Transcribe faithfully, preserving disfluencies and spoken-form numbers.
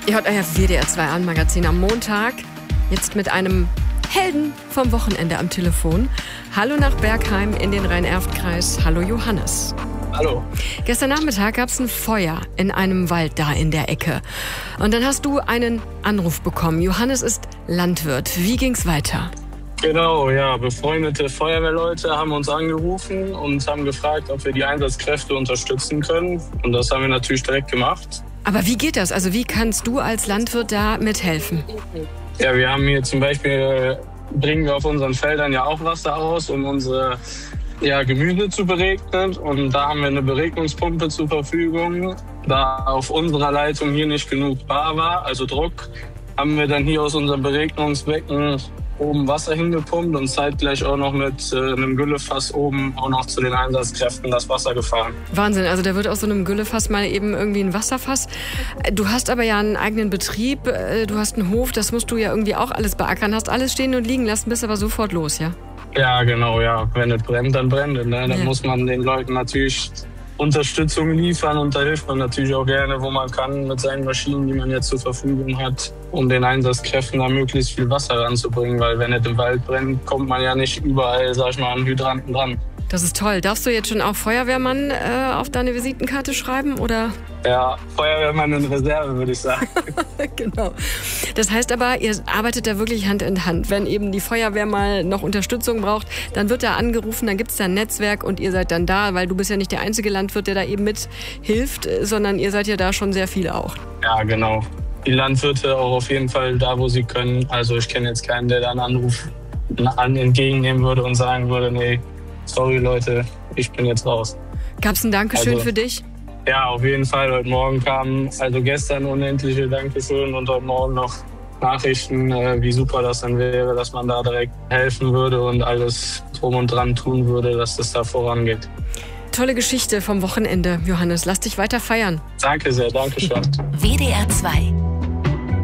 Ihr hört euer W D R zwei Abendmagazin am Montag. Jetzt mit einem Helden vom Wochenende am Telefon. Hallo nach Bergheim in den Rhein-Erft-Kreis. Hallo Johannes. Hallo. Gestern Nachmittag gab es ein Feuer in einem Wald da in der Ecke. Und dann hast du einen Anruf bekommen. Johannes ist Landwirt. Wie ging's weiter? Genau, ja. Befreundete Feuerwehrleute haben uns angerufen und haben gefragt, ob wir die Einsatzkräfte unterstützen können. Und das haben wir natürlich direkt gemacht. Aber wie geht das? Also wie kannst du als Landwirt da mithelfen? Ja, wir haben hier zum Beispiel, bringen wir auf unseren Feldern ja auch Wasser aus, um unsere ja, Gemüse zu beregnen. Und da haben wir eine Beregnungspumpe zur Verfügung. Da auf unserer Leitung hier nicht genug bar war, also Druck, haben wir dann hier aus unserem Beregnungsbecken oben Wasser hingepumpt und zeitgleich auch noch mit äh, einem Güllefass oben auch noch zu den Einsatzkräften das Wasser gefahren. Wahnsinn, also da wird aus so einem Güllefass mal eben irgendwie ein Wasserfass. Du hast aber ja einen eigenen Betrieb, du hast einen Hof, das musst du ja irgendwie auch alles beackern, hast alles stehen und liegen lassen, bist aber sofort los, ja? Ja, genau, ja. Wenn es brennt, dann brennt es. Ne? Dann Ja. muss man den Leuten natürlich Unterstützung liefern und da hilft man natürlich auch gerne, wo man kann, mit seinen Maschinen, die man jetzt zur Verfügung hat, um den Einsatzkräften da möglichst viel Wasser ranzubringen, weil wenn es im Wald brennt, kommt man ja nicht überall, sag ich mal, an Hydranten dran. Das ist toll. Darfst du jetzt schon auch Feuerwehrmann äh, auf deine Visitenkarte schreiben, oder? Ja, Feuerwehrmann in Reserve, würde ich sagen. Genau. Das heißt aber, ihr arbeitet da wirklich Hand in Hand. Wenn eben die Feuerwehr mal noch Unterstützung braucht, dann wird da angerufen, dann gibt es da ein Netzwerk und ihr seid dann da, weil du bist ja nicht der einzige Landwirt, der da eben mithilft, sondern ihr seid ja da schon sehr viele auch. Ja, genau. Die Landwirte auch auf jeden Fall da, wo sie können. Also ich kenne jetzt keinen, der da einen Anruf an entgegennehmen würde und sagen würde, nee, sorry Leute, ich bin jetzt raus. Gab es ein Dankeschön Also, für dich? Ja, auf jeden Fall. Heute Morgen kamen, also gestern unendliche Dankeschön und heute Morgen noch Nachrichten, äh, wie super das dann wäre, dass man da direkt helfen würde und alles drum und dran tun würde, dass das da vorangeht. Tolle Geschichte vom Wochenende, Johannes. Lass dich weiter feiern. Danke sehr, danke schön. W D R zwei